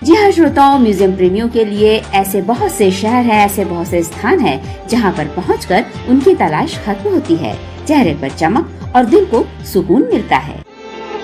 जी हाँ श्रोताओं, म्यूजियम प्रेमियों के लिए ऐसे बहुत से शहर हैं, ऐसे बहुत से स्थान हैं जहाँ पर पहुँचकर उनकी तलाश खत्म होती है, चेहरे पर चमक और दिल को सुकून मिलता है।